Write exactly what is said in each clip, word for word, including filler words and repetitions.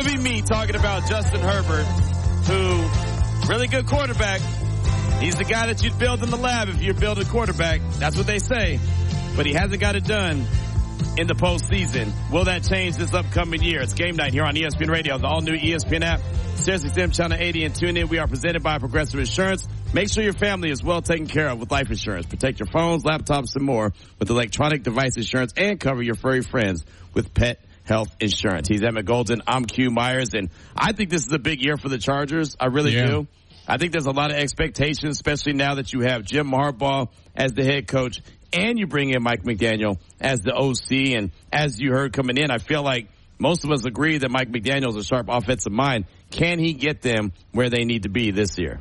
to be me talking about Justin Herbert, who, really good quarterback. He's the guy that you'd build in the lab if you're building a quarterback. That's what they say. But he hasn't got it done in the postseason. Will that change this upcoming year? It's game night here on E S P N Radio, the all-new E S P N app, SiriusXM Channel eighty, and tune in. We are presented by Progressive Insurance. Make sure your family is well taken care of with life insurance. Protect your phones, laptops, and more with electronic device insurance, and cover your furry friends with pet health insurance. He's Emmett Golden. I'm Q Myers, and I think this is a big year for the Chargers. I really yeah. do. I think there's a lot of expectations, especially now that you have Jim Harbaugh as the head coach and you bring in Mike McDaniel as the O C. And as you heard coming in, I feel like most of us agree that Mike McDaniel is a sharp offensive mind. Can he get them where they need to be this year?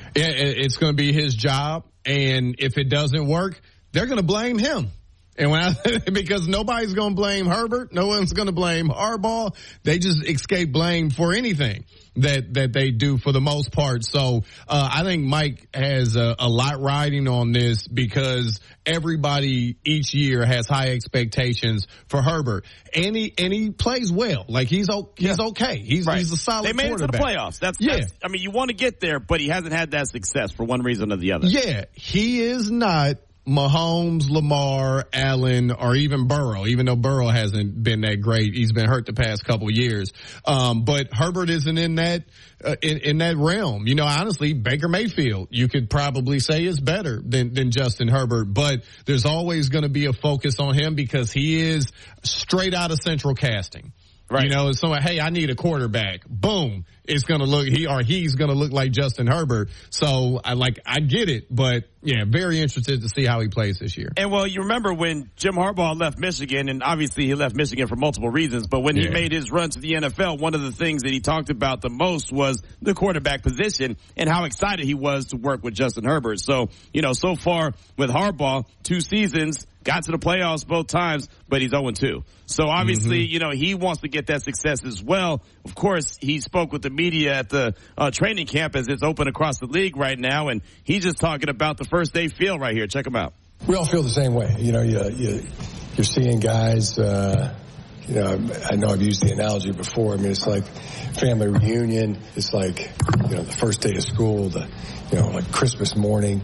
It's going to be his job, and if it doesn't work, they're going to blame him. And when I, because nobody's going to blame Herbert, no one's going to blame Harbaugh. They just escape blame for anything that that they do for the most part. So uh, I think Mike has a, a lot riding on this because everybody each year has high expectations for Herbert, and he and he plays well. Like he's he's yeah. okay. He's right. he's a solid. They made quarterback. it to the playoffs. That's yeah. That's, I mean, you want to get there, but he hasn't had that success for one reason or the other. Yeah, he is not Mahomes, Lamar, Allen, or even Burrow, even though Burrow hasn't been that great. He's been hurt the past couple of years. Um, but Herbert isn't in that, uh, in, in that realm. You know, honestly, Baker Mayfield, you could probably say is better than, than Justin Herbert, but there's always going to be a focus on him because he is straight out of central casting. Right. You know, it's someone, hey, I need a quarterback. Boom. It's going to look, he or he's going to look like Justin Herbert. So I like, I get it, but yeah, very interested to see how he plays this year. And well, you remember when Jim Harbaugh left Michigan, and obviously he left Michigan for multiple reasons, but when yeah. he made his run to the N F L, one of the things that he talked about the most was the quarterback position and how excited he was to work with Justin Herbert. So, you know, so far with Harbaugh, two seasons, got to the playoffs both times, but he's oh and two. So obviously, mm-hmm. you know, he wants to get that success as well. Of course, he spoke with the media at the uh, training camp as it's open across the league right now, and he's just talking about the first day feel right here. Check him out. We all feel the same way. You know, you, you, you're seeing guys, uh, you know, I know I've used the analogy before. I mean, it's like family reunion. It's like, you know, the first day of school, the, you know, like Christmas morning.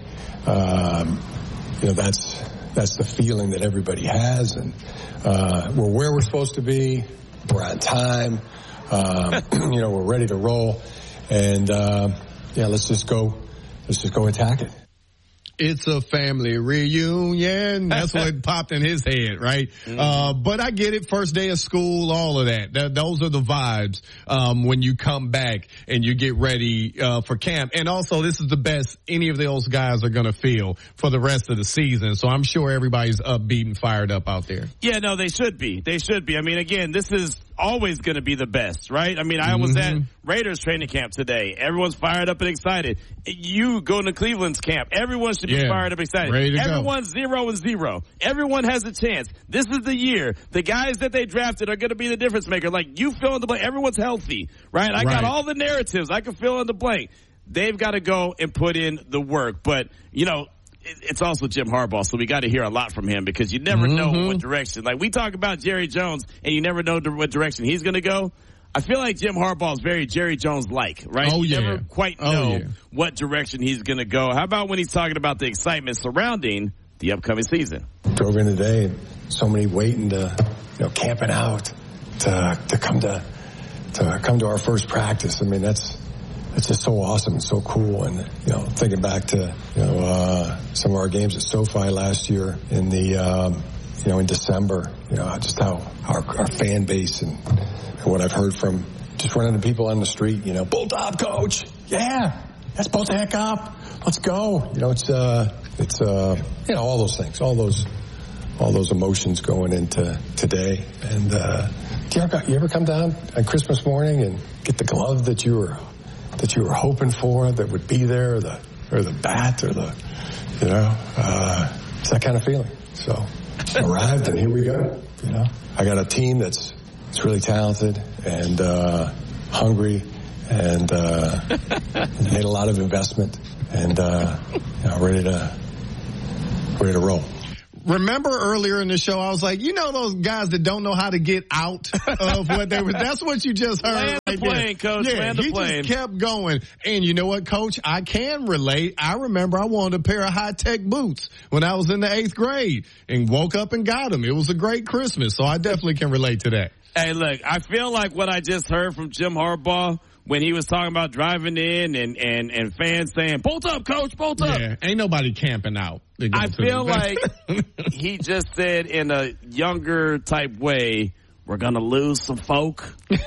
Um, you know, that's, that's the feeling that everybody has, and uh, we're where we're supposed to be. We're on time. Um, you know, we're ready to roll, and uh, yeah, let's just go. Let's just go attack it. It's a family reunion. That's what popped in his head, right? Mm-hmm. Uh, but I get it. First day of school, all of that. Th- those are the vibes, um, when you come back and you get ready, uh, for camp. And also, this is the best any of those guys are going to feel for the rest of the season. So I'm sure everybody's upbeat and fired up out there. Yeah, no, they should be. They should be. I mean, again, this is always going to be the best, right? I mean, I was mm-hmm. at Raiders training camp today. Everyone's fired up and excited. You go to Cleveland's camp. Everyone should be yeah, fired up and excited. Ready to Everyone's go. zero and zero. Everyone has a chance. This is the year. The guys that they drafted are going to be the difference maker. Like, you fill in the blank. Everyone's healthy, right? I right. got all the narratives. I can fill in the blank. They've got to go and put in the work. But, you know, it's also Jim Harbaugh, so we got to hear a lot from him because you never mm-hmm. know what direction. Like, we talk about Jerry Jones, and you never know what direction he's going to go. I feel like Jim Harbaugh is very Jerry Jones-like, right? Oh, you yeah. never quite oh, know yeah. what direction he's going to go. How about when he's talking about the excitement surrounding the upcoming season? Drove in today, and so many waiting to, you know, camping out to to come to to come to our first practice. I mean, that's it's just so awesome and so cool. And, you know, thinking back to, you know, uh, some of our games at SoFi last year in the, um, you know, in December, you know, just how our, our fan base and, and what I've heard from just running into people on the street, you know, bolt up, coach. Yeah, that's bolt the heck up. Let's go. You know, it's, uh, it's, uh, you know, all those things, all those, all those emotions going into today. And, uh, do you ever, you ever come down on Christmas morning and get the glove that you were, that you were hoping for that would be there, or the, or the bat, or the, you know, uh, it's that kind of feeling. So arrived, and here we go. You know, I got a team that's, it's really talented and, uh, hungry and, uh, made a lot of investment and, uh, you know, ready to, ready to roll. remember earlier in the show, I was like, you know those guys that don't know how to get out of what they were. That's what you just heard. Land right the plane, there. Coach. Yeah, Land the he plane. just kept going. And you know what, Coach? I can relate. I remember I wanted a pair of high-tech boots when I was in the eighth grade and woke up and got them. It was a great Christmas, so I definitely can relate to that. Hey, look, I feel like what I just heard from Jim Harbaugh when he was talking about driving in and, and, and fans saying, bolt up, Coach, bolt up. Yeah, ain't nobody camping out. I feel like he just said in a younger type way, we're going to lose some folk.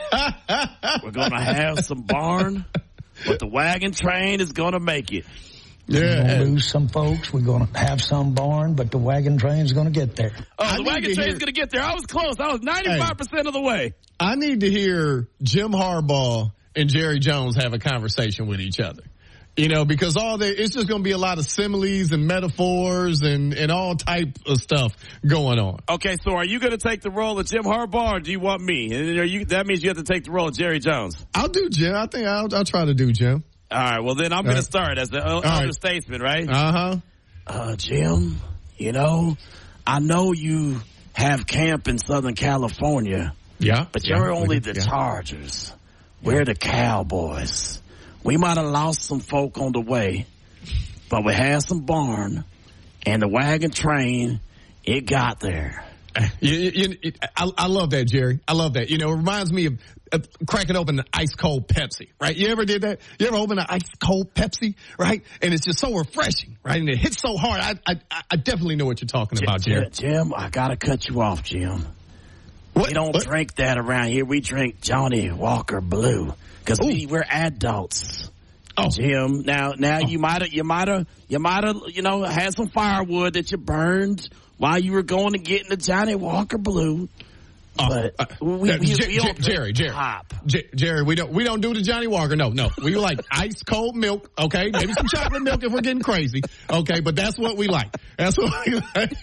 We're going to have some barn, but the wagon train is going to make it. Yeah. We're Yeah. going to lose some folks. We're going to have some barn, but the wagon train's going to get there. Oh, I the need wagon to train's hear- going to get there. I was close. I was ninety-five percent Hey. of the way. I need to hear Jim Harbaugh and Jerry Jones have a conversation with each other. You know, because all the, it's just going to be a lot of similes and metaphors and, and all type of stuff going on. Okay, so are you going to take the role of Jim Harbaugh or do you want me? And are you, that means you have to take the role of Jerry Jones. I'll do Jim. I think I'll, I'll try to do Jim. All right, well, then I'm going to start as the elder right. statesman, right? Uh-huh. Uh, Jim, you know, I know you have camp in Southern California, Yeah. but yeah, you're only yeah. the Chargers. We're the Cowboys. We might have lost some folk on the way, but we had some barn, and the wagon train, it got there. You, you, you, I, I love that, Jerry. I love that. You know, it reminds me of uh, cracking open an ice cold Pepsi, right? You ever did that? You ever open an ice cold Pepsi, right? And it's just so refreshing, right? And it hits so hard. I I, I definitely know what you're talking Jim, about, Jerry. Jim, I gotta cut you off, Jim. What? We don't what? drink that around here. We drink Johnny Walker Blue because we, we're adults. Oh, Jim, now, now Oh. you might have, you might have, you might have, you know, had some firewood that you burned while you were going to get in the Johnny Walker Blue. Oh, But uh, we, uh, we, J- we don't J- Jerry, Jerry, pop. J- Jerry, we don't we don't do the Johnny Walker. No, no, we like ice cold milk. Okay, maybe some chocolate milk if we're getting crazy. Okay, but that's what we like. That's what we like.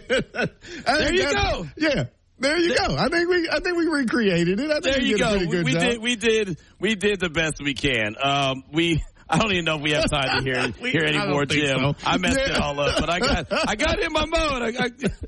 There you go. Yeah. There you go. I think we, I think we recreated it. I think There we you did a go. pretty We, good we job. did, we did, we did the best we can. Um, we. I don't even know if we have time to hear We- hear any I don't more, think Jim. so. I messed Yeah. it all up, but I got I got in my mode. I,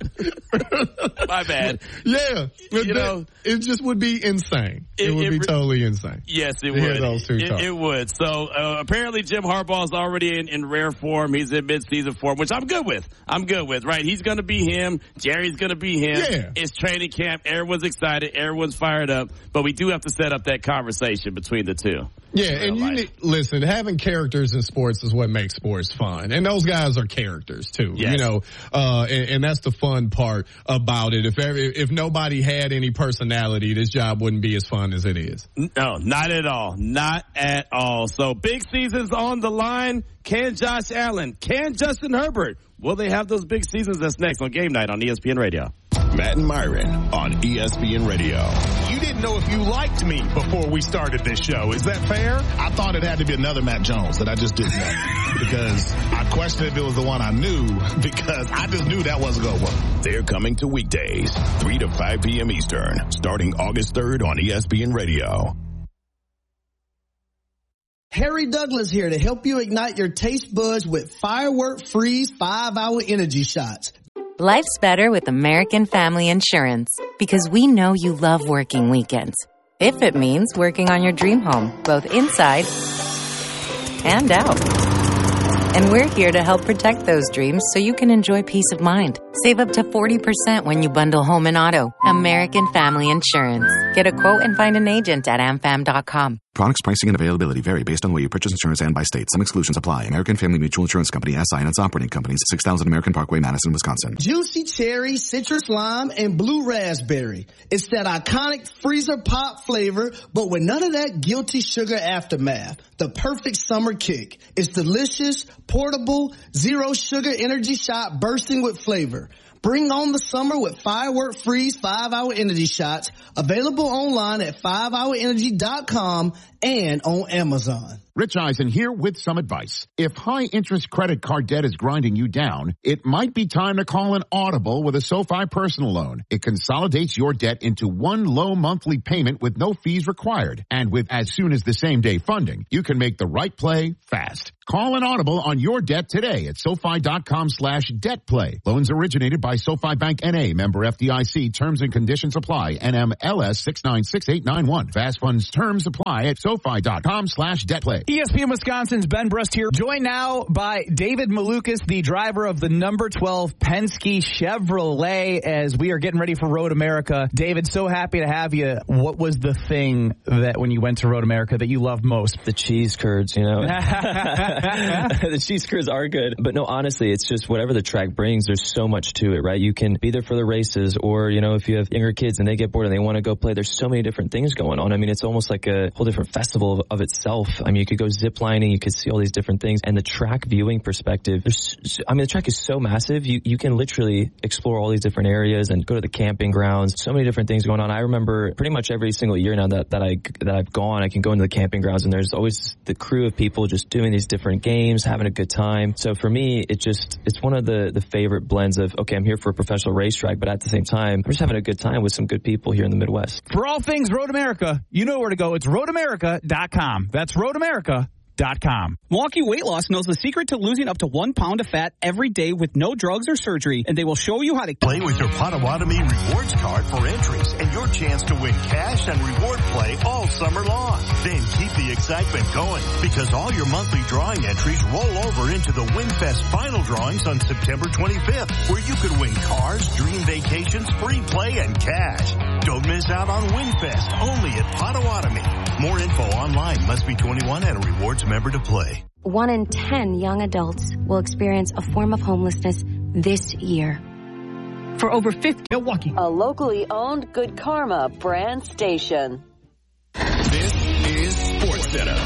I, my bad. Yeah, but You that- know, it just would be insane. It, It- would it be re- totally insane. Yes, it to hear would. those two it, talk. it would. So uh, apparently Jim Harbaugh's already in, in rare form. He's in mid-season form, which I'm good with. I'm good with, right? He's going to be him. Jerry's going to be him. Yeah. It's training camp. Everyone's excited. Everyone's fired up. But we do have to set up that conversation between the two. Yeah, in and real you life. need, listen, having characters in sports is what makes sports fun. And those guys are characters too, Yes. you know, uh, and, and that's the fun part about it. If every, if nobody had any personality, this job wouldn't be as fun as it is. No, not at all. Not at all. So big seasons on the line. Can Josh Allen? Can Justin Herbert? Will they have those big seasons? That's next on Game Night on E S P N Radio. Matt and Myron on E S P N Radio. You didn't know if you liked me before we started this show. Is that fair? I thought it had to be another Matt Jones that I just didn't know. Because I questioned if it was the one I knew, because I just knew that wasn't going to work. They're coming to weekdays, three to five p.m. Eastern, starting August third on E S P N Radio. Harry Douglas here to help you ignite your taste buds with Firework Freeze five hour energy shots. Life's better with American Family Insurance because we know you love working weekends. If it means working on your dream home, both inside and out. And we're here to help protect those dreams so you can enjoy peace of mind. Save up to forty percent when you bundle home and auto. American Family Insurance. Get a quote and find an agent at a m fam dot com. Products, pricing, and availability vary based on the way you purchase insurance and by state. Some exclusions apply. American Family Mutual Insurance Company, S I and its operating companies, six thousand American Parkway, Madison, Wisconsin. Juicy cherry, citrus lime, and blue raspberry. It's that iconic freezer pop flavor, but with none of that guilty sugar aftermath. The perfect summer kick. It's delicious, portable, zero sugar energy shot bursting with flavor. Bring on the summer with Firework Freeze five hour energy shots, available online at five hour energy dot com and on Amazon. Rich Eisen here with some advice. If high-interest credit card debt is grinding you down, it might be time to call an Audible with a SoFi personal loan. It consolidates your debt into one low monthly payment with no fees required. And with as soon as the same day funding, you can make the right play fast. Call an Audible on your debt today at SoFi.com slash debt play. Loans originated by SoFi Bank N A, member F D I C. Terms and conditions apply. N M L S six nine six eight nine one. Fast funds terms apply at SoFi.com slash debt play. E S P N Wisconsin's Ben Brust here, joined now by David Malukas, the driver of the number twelve Penske Chevrolet, as we are getting ready for Road America. David, so happy to have you. What was the thing that when you went to Road America that you loved most? The cheese curds, you know. The cheese curds are good. But no, honestly, it's just whatever the track brings, there's so much to it, right? You can be there for the races, or, you know, if you have younger kids and they get bored and they want to go play, there's so many different things going on. I mean, it's almost like a whole different festival of, of itself. I mean, you could go zip lining, you could see all these different things. And the track viewing perspective, there's, I mean, the track is so massive. You, you can literally explore all these different areas and go to the camping grounds. So many different things going on. I remember pretty much every single year now that, that I, that I've gone, I can go into the camping grounds and there's always the crew of people just doing these different games, having a good time. So for me, it just, it's one of the, the favorite blends of, okay, I'm here for a professional racetrack, but at the same time, I'm just having a good time with some good people here in the Midwest. For all things Road America, you know where to go. It's road america dot com. That's road america dot com. Milwaukee Weight Loss knows the secret to losing up to one pound of fat every day with no drugs or surgery, and they will show you how to play with your Potawatomi Rewards card for entries and your chance to win cash and reward play all summer long. Then keep the excitement going, because all your monthly drawing entries roll over into the WinFest final drawings on September twenty-fifth, where you could win cars, dream vacations, free play, and cash. Don't miss out on WinFest, only at Potawatomi. More info online. Must be twenty-one and a rewards member to play. One in ten young adults will experience a form of homelessness this year. For over fifty, Milwaukee. A locally owned Good Karma brand station. This is SportsCenter.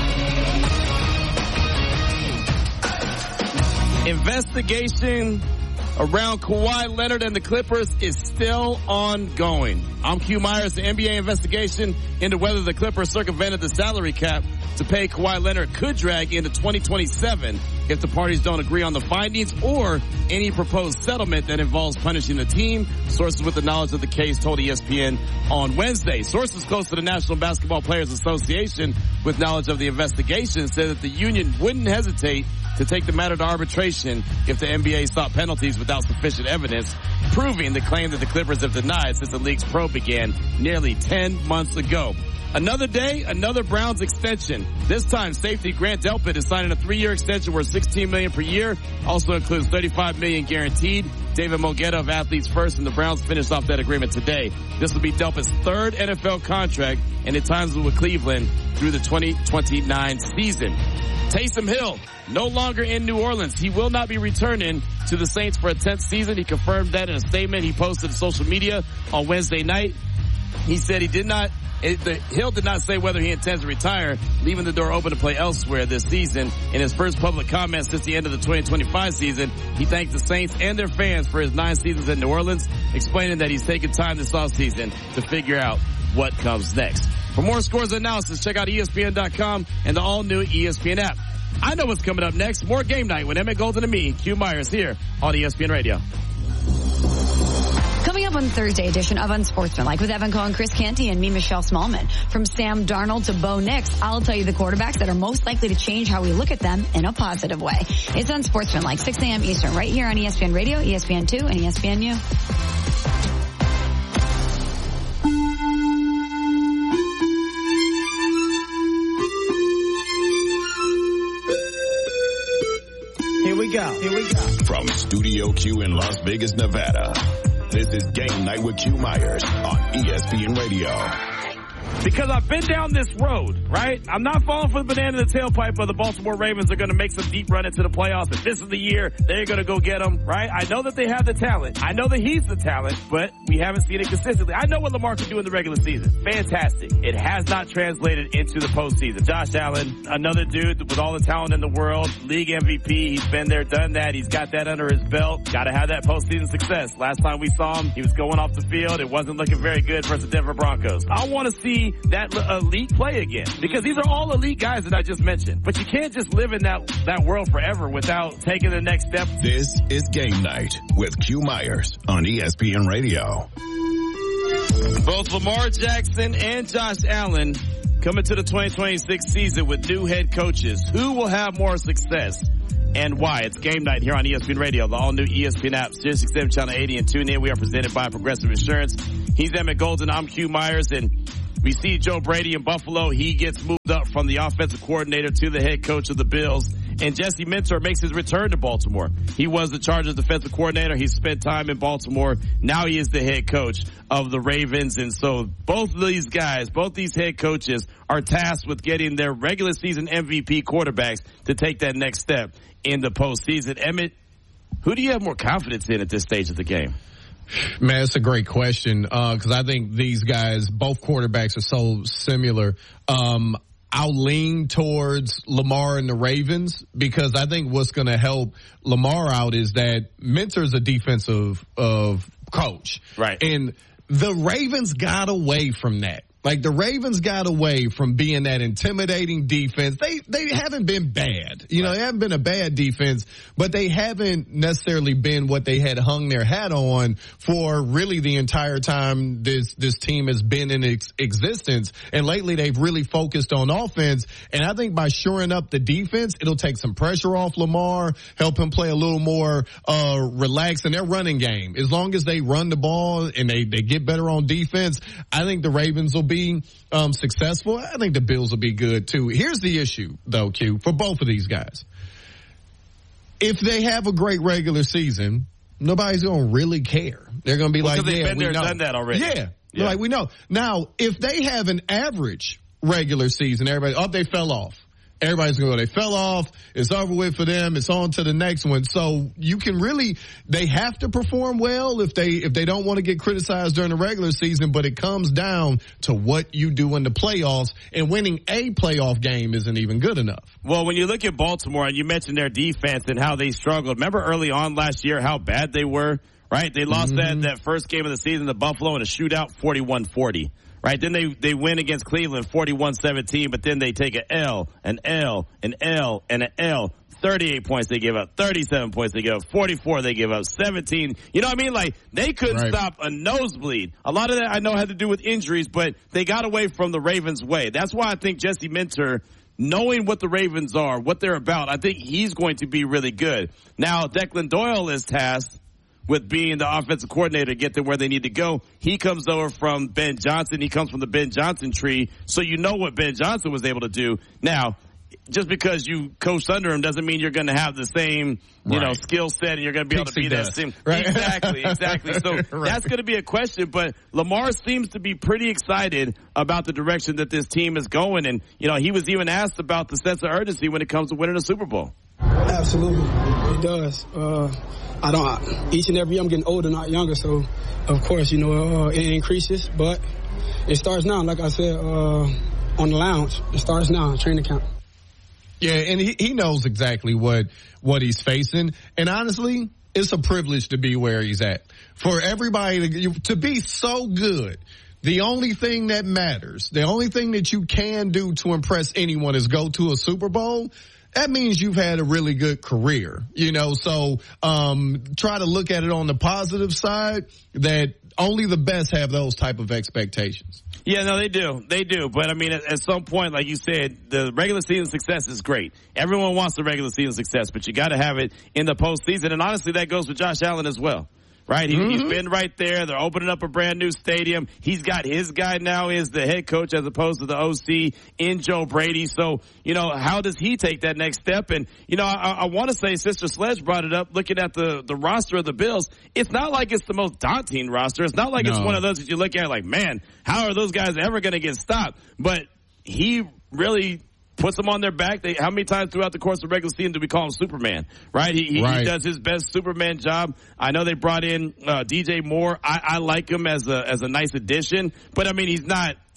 Investigation around Kawhi Leonard and the Clippers is still ongoing. I'm Q Myers. The N B A investigation into whether the Clippers circumvented the salary cap to pay Kawhi Leonard could drag into twenty twenty-seven if the parties don't agree on the findings or any proposed settlement that involves punishing the team. Sources with the knowledge of the case told E S P N on Wednesday. Sources close to the National Basketball Players Association with knowledge of the investigation said that the union wouldn't hesitate to take the matter to arbitration if the N B A sought penalties without sufficient evidence, proving the claim that the Clippers have denied since the league's probe began nearly ten months ago. Another day, another Browns extension. This time, safety Grant Delpit is signing a three-year extension worth sixteen million dollars per year. Also includes thirty-five million dollars guaranteed. David Mogetta of Athletes First and the Browns finished off that agreement today. This will be Delpit's third N F L contract, and it times with Cleveland through the twenty twenty-nine season. Taysom Hill, no longer in New Orleans. He will not be returning to the Saints for a tenth season. He confirmed that in a statement he posted to social media on Wednesday night. He said he did not, it, the, Hill did not say whether he intends to retire, leaving the door open to play elsewhere this season. In his first public comment since the end of the twenty twenty-five season, he thanked the Saints and their fans for his nine seasons in New Orleans, explaining that he's taken time this offseason to figure out what comes next. For more scores and analysis, check out E S P N dot com and the all-new E S P N app. I know what's coming up next. More Game Night with Emmett Golden and me, Q Myers, here on E S P N Radio. Coming up on Thursday edition of Unsportsmanlike with Evan Cohen, Chris Canty, and me, Michelle Smallman. From Sam Darnold to Bo Nix, I'll tell you the quarterbacks that are most likely to change how we look at them in a positive way. It's Unsportsmanlike, six a.m. Eastern, right here on E S P N Radio, E S P N two, and E S P N U. Here we go. Here we go. From Studio Q in Las Vegas, Nevada, this is Game Night with Q Myers on E S P N Radio. Because I've been down this road, right? I'm not falling for the banana in the tailpipe of the Baltimore Ravens are going to make some deep run into the playoffs. If this is the year, they're going to go get them, right? I know that they have the talent. I know that he's the talent, but we haven't seen it consistently. I know what Lamar can do in the regular season. Fantastic. It has not translated into the postseason. Josh Allen, another dude with all the talent in the world, league M V P. He's been there, done that. He's got that under his belt. Got to have that postseason success. Last time we saw him, he was going off the field. It wasn't looking very good versus the Denver Broncos. I want to see see that elite play again. Because these are all elite guys that I just mentioned. But you can't just live in that, that world forever without taking the next step. This is Game Night with Q Myers on E S P N Radio. Both Lamar Jackson and Josh Allen coming to the twenty twenty-six season with new head coaches. Who will have more success and why? It's Game Night here on E S P N Radio, the all-new E S P N app, Sirius X M Channel eighty, and tune in. We are presented by Progressive Insurance. He's Emmett Golden. I'm Q Myers, and we see Joe Brady in Buffalo. He gets moved up from the offensive coordinator to the head coach of the Bills. And Jesse Minter makes his return to Baltimore. He was the Chargers defensive coordinator. He spent time in Baltimore. Now he is the head coach of the Ravens. And so both of these guys, both these head coaches are tasked with getting their regular season M V P quarterbacks to take that next step in the postseason. Emmett, who do you have more confidence in at this stage of the game? Man, it's a great question because uh, I think these guys, both quarterbacks, are so similar. Um, I'll lean towards Lamar and the Ravens because I think what's going to help Lamar out is that Minter's a defensive of coach. Right. And the Ravens got away from that. Like, the Ravens got away from being that intimidating defense. They they haven't been bad. You know, they haven't been a bad defense, but they haven't necessarily been what they had hung their hat on for really the entire time this this team has been in ex- existence. And lately, they've really focused on offense. And I think by shoring up the defense, it'll take some pressure off Lamar, help him play a little more uh relaxed in their running game. As long as they run the ball and they, they get better on defense, I think the Ravens will be um, successful. I think the Bills will be good too. Here's the issue though, Q, for both of these guys. If they have a great regular season, nobody's going to really care. They're going to be well, like, they've yeah, been we there know. and done that already. Yeah. yeah. Like we know. Now, if they have an average regular season, everybody, oh, they fell off. Everybody's going to go, they fell off. It's over with for them. It's on to the next one. So you can really, they have to perform well if they, if they don't want to get criticized during the regular season, but it comes down to what you do in the playoffs, and winning a playoff game isn't even good enough. Well, when you look at Baltimore and you mentioned their defense and how they struggled, remember early on last year how bad they were, right? They lost mm-hmm. that, that first game of the season to Buffalo in a shootout, forty-one forty. Right, then they, they win against Cleveland forty-one seventeen, but then they take an L, an L, an L, and an L. thirty-eight points they give up, thirty-seven points they give up, forty-four they give up, seventeen. You know what I mean? Like, they couldn't right. stop a nosebleed. A lot of that I know had to do with injuries, but they got away from the Ravens' way. That's why I think Jesse Minter, knowing what the Ravens are, what they're about, I think he's going to be really good. Now, Declan Doyle is tasked with being the offensive coordinator to get them where they need to go. He comes over from Ben Johnson. He comes from the Ben Johnson tree. So you know what Ben Johnson was able to do. Now, just because you coached under him doesn't mean you're going to have the same, you right. know, skill set and you're going to be able to be that same. Right. Exactly, exactly. So right. that's going to be a question. But Lamar seems to be pretty excited about the direction that this team is going. And, you know, he was even asked about the sense of urgency when it comes to winning a Super Bowl. Absolutely, it does. Uh, I don't. I, each and every year I'm getting older, not younger. So, of course, you know, uh, it increases, but it starts now. Like I said, uh, on the lounge, it starts now. Training camp. Yeah, and he, he knows exactly what what he's facing. And honestly, it's a privilege to be where he's at. For everybody to, to be so good. The only thing that matters, the only thing that you can do to impress anyone is go to a Super Bowl. That means you've had a really good career, you know, so um try to look at it on the positive side that only the best have those type of expectations. Yeah, no, they do. They do. But, I mean, at, at some point, like you said, the regular season success is great. Everyone wants the regular season success, but you got to have it in the postseason. And, honestly, that goes for Josh Allen as well. Right? He, mm-hmm. He's been right there. They're opening up a brand new stadium. He's got his guy now is the head coach as opposed to the O C in Joe Brady. So, you know, how does he take that next step? And, you know, I, I want to say Sister Sledge brought it up looking at the, the roster of the Bills. It's not like it's the most daunting roster. It's not like no. it's one of those that you look at like, man, how are those guys ever going to get stopped? But he really puts them on their back. They, how many times throughout the course of the regular season do we call him Superman? Right? He, he, right. he does his best Superman job. I know they brought in uh, D J Moore. I, I like him as a as a nice addition, but I mean he's not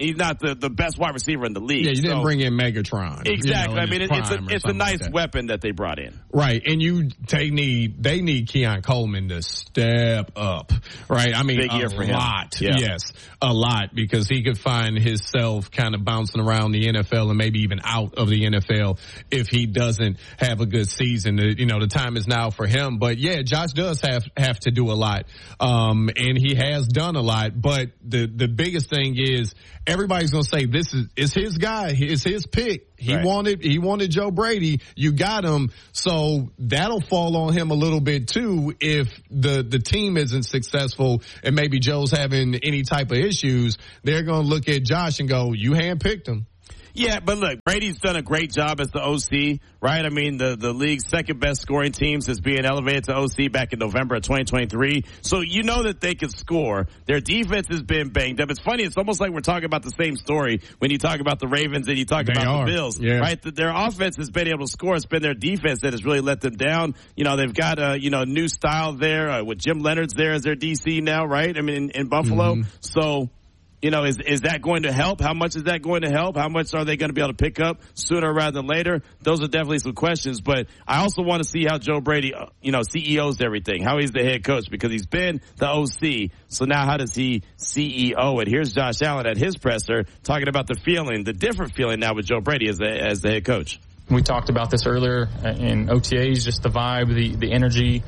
he's not the, the best wide receiver in the league. Yeah, you didn't so. bring in Megatron. Exactly. You know, I mean, it, it's a it's a nice like weapon that they brought in. Right, and you they need they need Keon Coleman to step up. Right, I mean, Big year a for him. lot. Yeah. Yes, a lot, because he could find himself kind of bouncing around the N F L and maybe even out of the N F L if he doesn't have a good season. You know, the time is now for him. But yeah, Josh does have have to do a lot, um, and he has done a lot. But the the biggest thing is everybody's going to say this is is his guy, it's his pick. He right. wanted he wanted Joe Brady. You got him, so that'll fall on him a little bit too if the the team isn't successful and maybe Joe's having any type of issues. They're going to look at Josh and go, "You handpicked him." Yeah, but look, Brady's done a great job as the O C, right? I mean, the, the league's second best scoring team since being elevated to O C back in November of twenty twenty-three. So you know that they can score. Their defense has been banged up. It's funny. It's almost like we're talking about the same story when you talk about the Ravens and you talk They about are. the Bills, Yeah. right? Their offense has been able to score. It's been their defense that has really let them down. You know, they've got a, you know, new style there uh, with Jim Leonard's there as their D C now, right? I mean, in, in Buffalo. Mm-hmm. So, you know, is is that going to help? How much is that going to help? How much are they going to be able to pick up sooner rather than later? Those are definitely some questions. But I also want to see how Joe Brady, uh, you know, C E Os everything, how he's the head coach, because he's been the O C. So now how does he C E O it? Here's Josh Allen at his presser talking about the feeling, the different feeling now with Joe Brady as the, as the head coach. We talked about this earlier in O T As, just the vibe, the, the energy.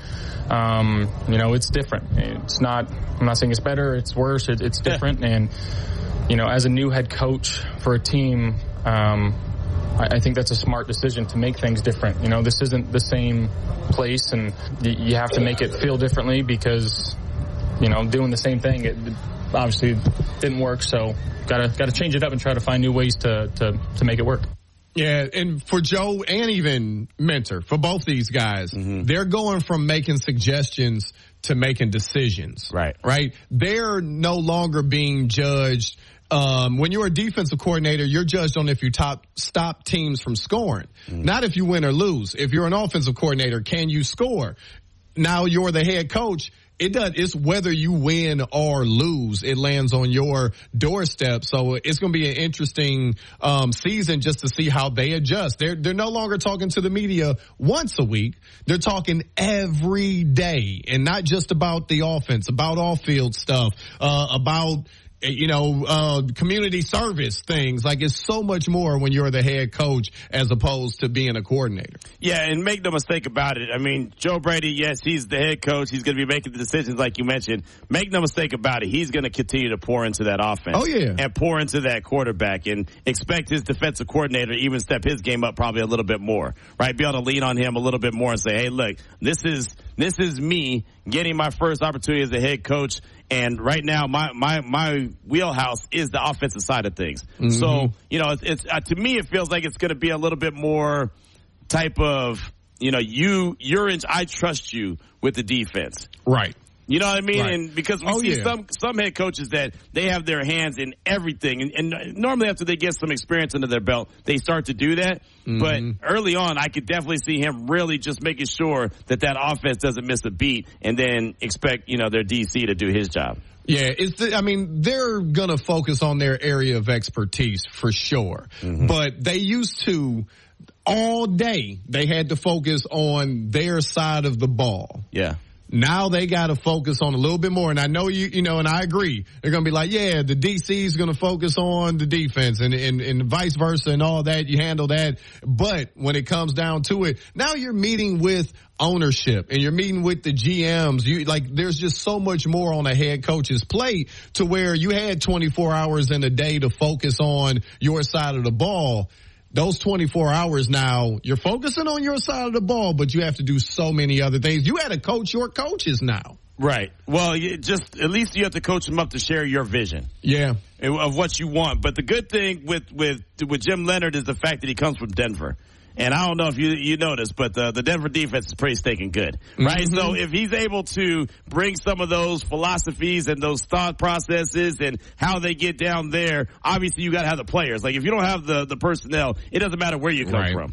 Um, you know, it's different. It's not, I'm not saying it's better, it's worse, it, it's different. And, you know, as a new head coach for a team, um, I, I think that's a smart decision to make things different. You know, this isn't the same place, and y- you have to make it feel differently because, you know, doing the same thing, it obviously didn't work. So gotta, gotta change it up and try to find new ways to, to, to make it work. Yeah, and for Joe and even Mentor, for both these guys, Mm-hmm. they're going from making suggestions to making decisions. Right. Right? They're no longer being judged. Um, when you're a defensive coordinator, you're judged on if you top, stop teams from scoring, Mm-hmm. not if you win or lose. If you're an offensive coordinator, can you score? Now you're the head coach. It does. It's whether you win or lose. It lands on your doorstep. So it's going to be an interesting um, season just to see how they adjust. They're they're no longer talking to the media once a week. They're talking every day, and not just about the offense, about off-field stuff, uh, about you know, uh, community service things. Like, it's so much more when you're the head coach as opposed to being a coordinator. Yeah, and make no mistake about it. I mean, Joe Brady, yes, he's the head coach. He's going to be making the decisions like you mentioned. Make no mistake about it. He's going to continue to pour into that offense. Oh, yeah. And pour into that quarterback and expect his defensive coordinator to even step his game up probably a little bit more, right? Be able to lean on him a little bit more and say, hey, look, this is, this is me getting my first opportunity as a head coach. And right now, my, my, my wheelhouse is the offensive side of things. Mm-hmm. So, you know, it's, it's uh, to me, it feels like it's going to be a little bit more type of, you know, you, you're in, I trust you with the defense. Right. You know what I mean? Right. And because we oh, see yeah. some some head coaches that they have their hands in everything, and, and normally after they get some experience under their belt, they start to do that. Mm-hmm. But early on, I could definitely see him really just making sure that that offense doesn't miss a beat, and then expect you know their D C to do his job. Yeah, it's. The, I mean, they're gonna focus on their area of expertise for sure, mm-hmm. but they used to. All day, they had to focus on their side of the ball. Yeah. Now they got to focus on a little bit more. And I know you, you know, and I agree. They're going to be like, yeah, the D C is going to focus on the defense and, and, and vice versa and all that. You handle that. But when it comes down to it, now you're meeting with ownership and you're meeting with the G Ms. You like, there's just so much more on a head coach's plate to where you had twenty-four hours in a day to focus on your side of the ball. Those twenty-four hours now, you're focusing on your side of the ball, but you have to do so many other things. You had to coach your coaches now. Right. Well, you just at least you have to coach them up to share your vision. Yeah. Of what you want. But the good thing with, with, with Jim Leonard is the fact that he comes from Denver. And I don't know if you you noticed, but the, the Denver defense is pretty stinking good, right? Mm-hmm. So if he's able to bring some of those philosophies and those thought processes and how they get down there, obviously you got to have the players. Like if you don't have the, the personnel, it doesn't matter where you come right. from.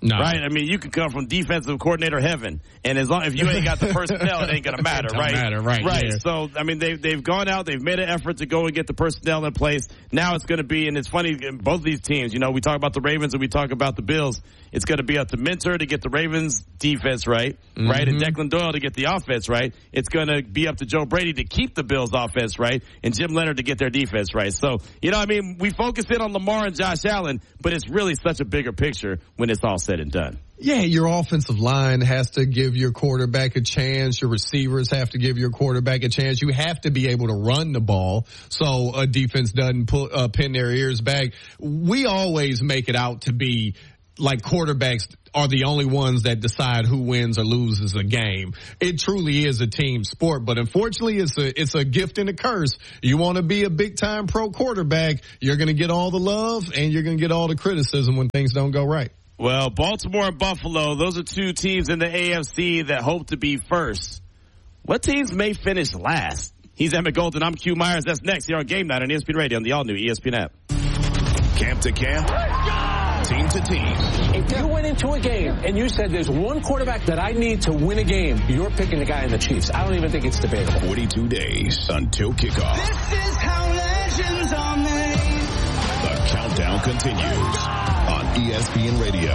No. Right? I mean, you can come from defensive coordinator heaven, and as long if you ain't got the personnel, it ain't gonna matter, Don't right? matter, right? Right. Yeah. So, I mean, they've they've gone out, they've made an effort to go and get the personnel in place. Now it's gonna be, and it's funny, both of these teams. You know, we talk about the Ravens and we talk about the Bills. It's gonna be up to Mentor to get the Ravens defense right, mm-hmm. right, and Declan Doyle to get the offense right. It's gonna be up to Joe Brady to keep the Bills offense right, and Jim Leonard to get their defense right. So, you know, I mean, we focus in on Lamar and Josh Allen, but it's really such a bigger picture when it's all said and done. Yeah, your offensive line has to give your quarterback a chance. Your receivers have to give your quarterback a chance. You have to be able to run the ball so a defense doesn't put, uh, pin their ears back. We always make it out to be like quarterbacks are the only ones that decide who wins or loses a game. It truly is a team sport, but unfortunately it's a, it's a gift and a curse. You want to be a big time pro quarterback, you're going to get all the love and you're going to get all the criticism when things don't go right. Well, Baltimore and Buffalo, those are two teams in the A F C that hope to be first. What teams may finish last? He's Emmett Golden. I'm Q Myers. That's next here on Game Night on E S P N Radio on the all-new E S P N app. Camp to camp. Team to team. If you went into a game and you said there's one quarterback that I need to win a game, you're picking the guy in the Chiefs. I don't even think it's debatable. forty-two days until kickoff. This is how legends are made. The countdown continues on E S P N Radio.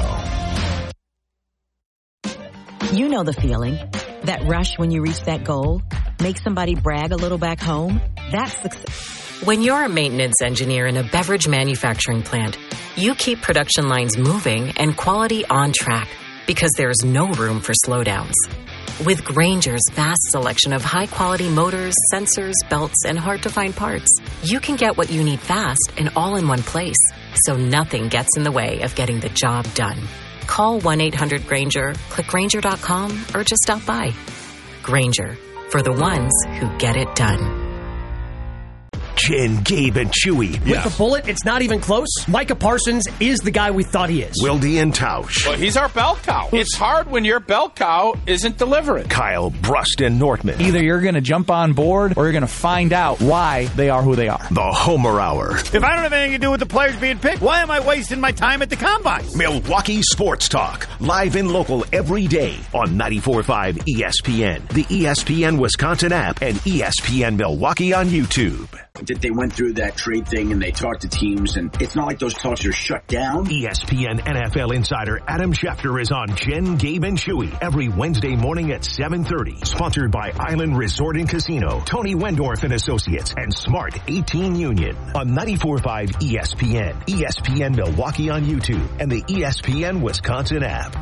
You know the feeling. That rush when you reach that goal. Make somebody brag a little back home. That's success. When you're a maintenance engineer in a beverage manufacturing plant, you keep production lines moving and quality on track because there's no room for slowdowns. With Grainger's vast selection of high-quality motors, sensors, belts, and hard-to-find parts, you can get what you need fast and all in one place, so nothing gets in the way of getting the job done. Call one eight hundred Grainger, click Grainger dot com, or just stop by. Grainger, for the ones who get it done. Jen, Gabe, and Chewy. With the bullet, it's not even close. Micah Parsons is the guy we thought he is. Wildy and Tausch. Well, he's our bell cow. It's hard when your bell cow isn't delivering. Kyle, Brust, and Nortman. Either you're going to jump on board or you're going to find out why they are who they are. The Homer Hour. If I don't have anything to do with the players being picked, why am I wasting my time at the Combine? Milwaukee Sports Talk. Live and local every day on ninety-four point five E S P N, the E S P N Wisconsin app, and E S P N Milwaukee on YouTube. That they went through that trade thing and they talked to teams, and it's not like those talks are shut down. E S P N N F L insider Adam Schefter is on Jen, Gabe, and Chewy every Wednesday morning at seven thirty. Sponsored by Island Resort and Casino, Tony Wendorf and Associates, and Smart eighteen Union on ninety-four point five E S P N, E S P N Milwaukee on YouTube, and the E S P N Wisconsin app.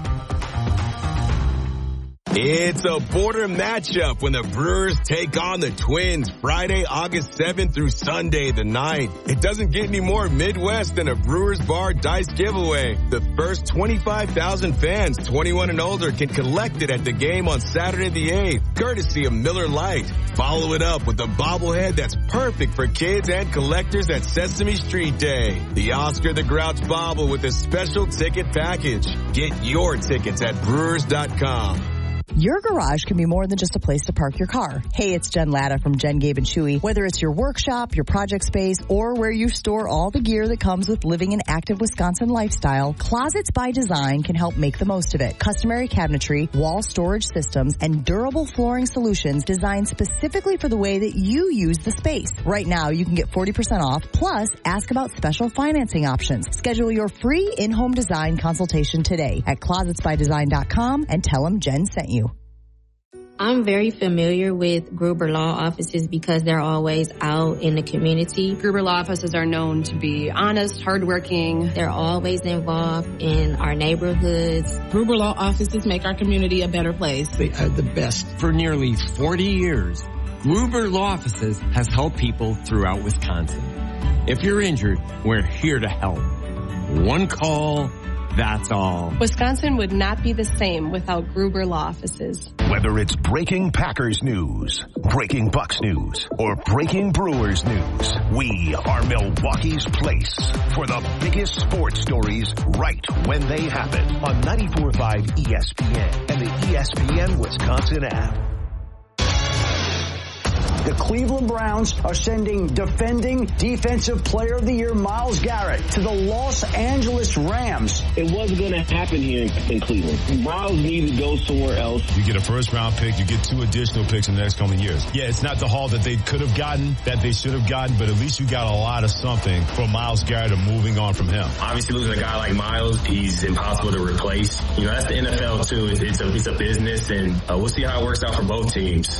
It's a border matchup when the Brewers take on the Twins Friday, August seventh through Sunday the ninth. It doesn't get any more Midwest than a Brewers Bar Dice giveaway. The first twenty-five thousand fans twenty-one and older can collect it at the game on Saturday the eighth, courtesy of Miller Lite. Follow it up with a bobblehead that's perfect for kids and collectors at Sesame Street Day. The Oscar the Grouch Bobble with a special ticket package. Get your tickets at brewers dot com. Your garage can be more than just a place to park your car. Hey, it's Jen Latta from Jen, Gabe, and Chewy. Whether it's your workshop, your project space, or where you store all the gear that comes with living an active Wisconsin lifestyle, Closets by Design can help make the most of it. Customary cabinetry, wall storage systems, and durable flooring solutions designed specifically for the way that you use the space. Right now, you can get forty percent off, plus ask about special financing options. Schedule your free in-home design consultation today at closets by design dot com and tell them Jen sent you. I'm very familiar with Gruber Law Offices because they're always out in the community. Gruber Law Offices are known to be honest, hardworking. They're always involved in our neighborhoods. Gruber Law Offices make our community a better place. They are the best. For nearly forty years, Gruber Law Offices has helped people throughout Wisconsin. If you're injured, we're here to help. One call, that's all. Wisconsin would not be the same without Gruber Law Offices. Whether it's breaking Packers news, breaking Bucks news, or breaking Brewers news, we are Milwaukee's place for the biggest sports stories right when they happen on ninety-four point five E S P N and the E S P N Wisconsin app. The Cleveland Browns are sending defending Defensive Player of the Year Myles Garrett to the Los Angeles Rams. It wasn't going to happen here in, in Cleveland. Browns need to go somewhere else. You get a first-round pick. You get two additional picks in the next coming years. Yeah, it's not the haul that they could have gotten, that they should have gotten, but at least you got a lot of something for Myles Garrett and moving on from him. Obviously, losing a guy like Myles, he's impossible to replace. You know, that's the N F L, too. It's a, it's a business, and uh, we'll see how it works out for both teams.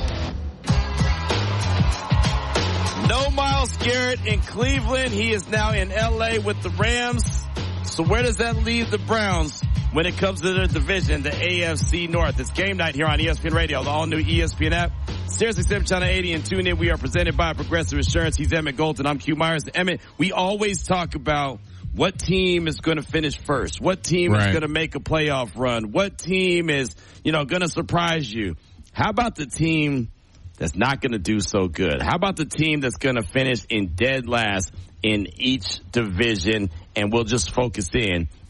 No Myles Garrett in Cleveland. He is now in L A with the Rams. So where does that leave the Browns when it comes to their division, the A F C North? It's game night here on E S P N Radio, the all-new E S P N app. SiriusXM Channel eighty and tune in. We are presented by Progressive Insurance. He's Emmett Golden. I'm Q Myers. Emmett, we always talk about what team is going to finish first, what team right. is going to make a playoff run, what team is, you know, going to surprise you. How about the team that's not going to do so good? How about the team that's going to finish in dead last in each division? And we'll just focus in